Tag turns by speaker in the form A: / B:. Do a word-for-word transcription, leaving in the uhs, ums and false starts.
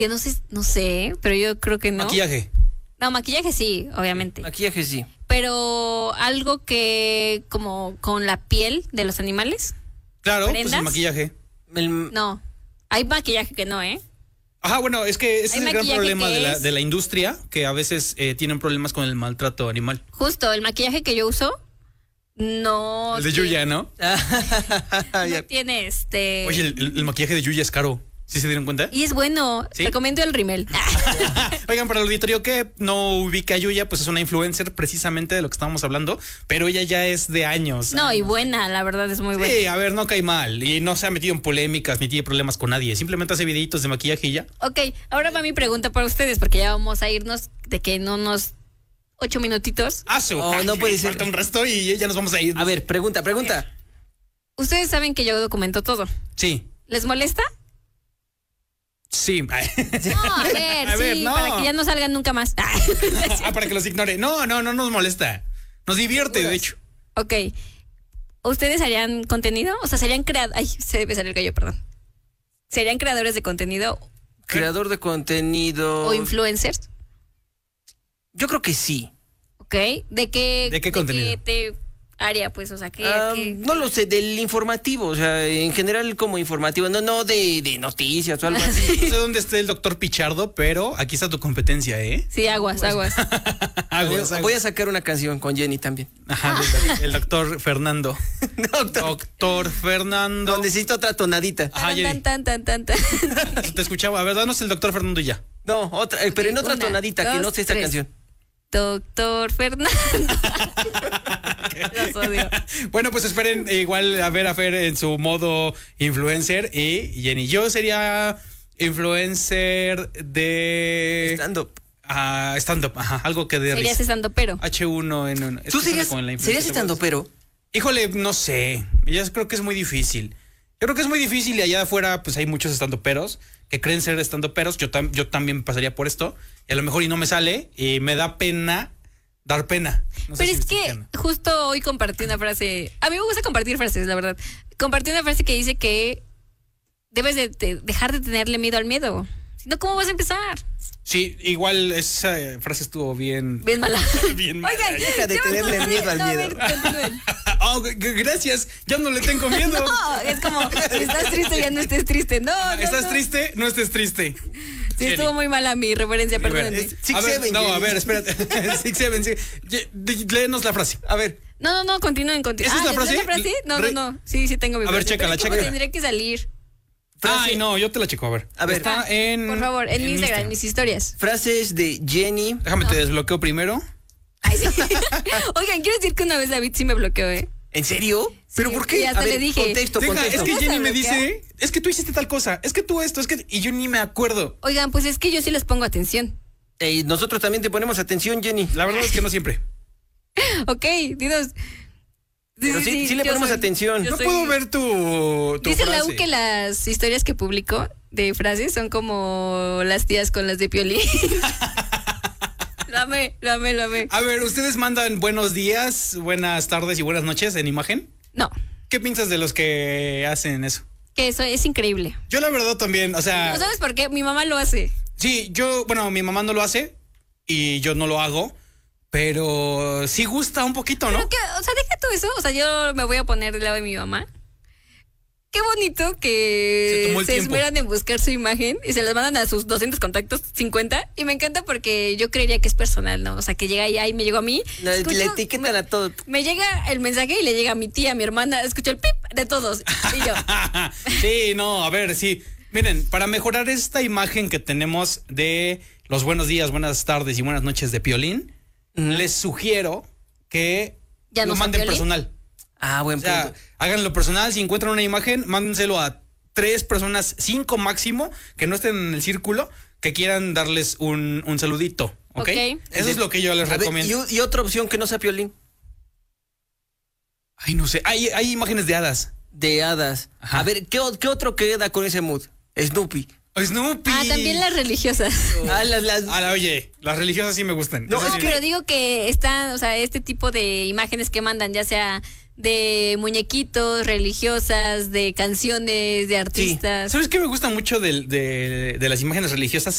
A: Que no sé, no sé, pero yo creo que no.
B: Maquillaje.
A: No, maquillaje sí, obviamente.
C: Maquillaje sí.
A: Pero algo que como con la piel de los animales.
B: Claro,
A: ¿Prendas?
B: pues el maquillaje.
C: El-
A: No, hay maquillaje que no, ¿eh?
B: Ajá, bueno, es que ese
A: Hay
B: es el gran
A: maquillaje
B: problema
A: que
B: de la,
A: es-
B: de la industria, que a veces eh, tienen problemas con el maltrato animal.
A: Justo, el maquillaje que yo uso no...
B: El de
A: tiene-
B: Yuya, ¿no?
A: No tiene este...
B: Oye, el, el- el maquillaje de Yuya es caro. ¿Sí se dieron cuenta?
A: Y es bueno,
B: ¿Sí?
A: recomiendo el rímel.
B: Oigan, para el auditorio que no ubica a Yuya, pues es una influencer precisamente de lo que estábamos hablando, pero ella ya es de años.
A: No, y buena, la verdad es muy buena.
B: Sí, a ver, no cae mal. Y no se ha metido en polémicas ni tiene problemas con nadie. Simplemente hace videitos de maquillaje y ya.
A: Ok, ahora va mi pregunta para ustedes, porque ya vamos a irnos de que en unos ocho minutitos.
B: Ah, su-
C: Oh, no puede ser.
B: Falta un resto y ya nos vamos a ir.
C: A ver, pregunta, pregunta.
A: Ustedes saben que yo documento todo.
B: Sí,
A: ¿Les molesta?
B: sí.
A: No, a ver,
B: A
A: sí,
B: ver, no.
A: para que ya no salgan nunca más.
B: Ah, para que los ignore. No, no, no nos molesta. Nos divierte, de hecho.
A: Ok. ¿Ustedes harían contenido? O sea, serían creadores... Ay, se debe salir el gallo, perdón. ¿Serían creadores de contenido
C: Creador de contenido.
A: o influencers?
C: Yo creo que sí.
A: ¿Ok? ¿De qué,
B: ¿De qué contenido?
A: qué te área, pues? O sea, ¿qué...?
C: Ah,
A: qué-
C: no lo sé, del informativo, o sea, en general como informativo, no, no de, de noticias o algo así.
B: No sé dónde esté el doctor Pichardo, pero aquí está tu competencia, ¿eh?
A: Sí, aguas, aguas.
B: Aguas,
C: Voy
B: aguas.
C: a sacar una canción con Jenny también.
B: Ajá, el, el doctor Fernando.
C: Doctor,
B: Doctor Fernando.
C: no, necesito otra tonadita.
B: Ajá, Jenny.
A: Tan, tan, tan, tan, tan.
B: Te escuchaba. A ver, danos el doctor Fernando y ya.
C: No, otra, eh, pero en otra
A: Una,
C: tonadita, que
A: dos,
C: no sé esta
A: tres.
C: canción.
A: Doctor Fernando. Los odio.
B: Bueno, pues esperen eh, igual a ver a Fer en su modo influencer y Jenny. Yo sería influencer de
C: Stand-up.
B: ah, stand-up, ajá, algo que de
A: Serías
B: risa.
A: estando pero.
B: H uno en un. es
C: ¿Tú
B: que suena
C: serías,
B: como en la
C: serías
B: influencer,
C: stand pero
B: Híjole, no sé. Yo creo que es muy difícil. Yo creo que es muy difícil y allá afuera pues hay muchos estandoperos que creen ser estandoperos. Yo, tam- yo también pasaría por esto y a lo mejor y no me sale y me da pena dar pena. No sé
A: Pero
B: si
A: es
B: me estoy
A: que
B: explicando.
A: justo hoy compartí una frase. A mí me gusta compartir frases, la verdad. Compartí una frase que dice que debes de, de dejar de tenerle miedo al miedo. Si no, ¿cómo vas a empezar?
B: Sí, igual esa eh, frase estuvo bien.
A: Bien mala.
B: Bien mala.
A: Oigan,
C: Deja de
A: ya me
C: tenerle
A: acordé.
C: miedo al
A: No, a
C: miedo.
A: ver, continúen.
B: Oh, g- g- gracias, ya no le tengo miedo.
A: No, es como, si estás triste, ya no estés triste. No, no,
B: ¿Estás
A: no.
B: triste? No estés triste.
A: Sí, estuvo muy mala mi referencia,
B: A ver,
A: perdónenme.
B: es-
C: Six,
B: a ver,
C: seven,
B: no, a
C: Jenny.
B: ver, espérate. Six, seven, sí. Ye- di- Léenos la frase.
C: A ver,
A: No, no, no, continúen, continúen.
B: ¿Esa es la
A: ¿les doy
B: frase?
A: No,
B: Re-
A: no, no. Sí, sí tengo mi
B: A ver,
A: frase.
B: chécala,
A: Pero es como
B: chécala.
A: tendría que salir.
B: Ay, no, yo te la checo, a ver.
C: A ver.
B: Está en.
A: Por favor, en, mi Instagram, en mis historias.
C: frases de Jenny.
B: Déjame te desbloqueo primero.
A: Ay, sí. Oigan, quiero decir que una vez David sí me bloqueó, ¿eh?
C: ¿En serio? ¿Pero
A: Sí,
C: por qué?
A: y hasta
C: A ver,
A: le dije.
C: contexto,
B: Deja,
C: contexto.
B: es que
A: ¿Vas a
B: Jenny me
A: bloquear?
B: dice, es que tú hiciste tal cosa, es que tú esto, es que. Y yo ni me acuerdo.
A: Oigan, pues es que yo sí les pongo atención.
C: Eh, nosotros también te ponemos atención, Jenny.
B: La verdad es que no siempre.
A: Ok, dinos.
C: Pero sí, sí le
A: yo
C: ponemos
A: soy-
C: atención.
A: yo
B: No
A: soy-
B: puedo ver tu. tu
A: Dice la
B: frase.
A: U que las historias que publicó de frases son como las tías con las de Piolín. Lo amé, lo amé, lo amé.
B: A ver, ¿ustedes mandan buenos días, buenas tardes y buenas noches en imagen?
A: No,
B: ¿Qué piensas de los que hacen eso?
A: que eso es increíble.
B: Yo la verdad también, o sea,
A: ¿No sabes por qué? Mi mamá lo hace.
B: sí, yo, bueno, mi mamá no lo hace y yo no lo hago, pero sí gusta un poquito, ¿no?
A: Pero que, o sea, deja todo eso. O sea, yo me voy a poner del lado de mi mamá. Qué bonito
B: Se
A: que
B: tomó el
A: se,
B: tiempo.
A: esmeran en buscar su imagen y se las mandan a sus doscientos contactos, cincuenta. Y me encanta porque yo creería que es personal, ¿no? O sea, que llega ahí y me llegó a mí.
C: Le,
A: escucho-
C: le etiquetan a todo.
A: Me llega el mensaje y le llega a mi tía, a mi hermana. Escucho el pip de todos. Y yo,
B: Sí, no, a ver, sí. Miren, para mejorar esta imagen que tenemos de los buenos días, buenas tardes y buenas noches de Piolín, les sugiero que
A: ¿Ya
B: lo
A: no son
B: manden
A: Piolín?
B: personal.
C: Ah, buen
B: O sea,
C: punto.
B: háganlo personal. Si encuentran una imagen, mándenselo a tres personas, cinco máximo, que no estén en el círculo, que quieran darles un, un saludito. ¿Ok?
A: Ok.
B: Eso es lo que yo les
C: A ver,
B: recomiendo.
C: y, y otra opción que no sea Piolín,
B: Ay, no sé. Hay, hay imágenes de hadas.
C: de hadas.
B: Ajá.
C: A ver, ¿qué, o- qué otro queda con ese mood? Snoopy.
B: Snoopy.
A: ah, también las religiosas.
C: Ah, las, las...
B: Ah, la- oye, las religiosas sí me gustan.
C: No,
B: Esas
A: No,
B: sí.
A: pero digo que están, o sea, este tipo de imágenes que mandan, ya sea de muñequitos, religiosas, de canciones, de artistas.
B: ¿Sabes qué me gusta mucho del- de, de las imágenes religiosas?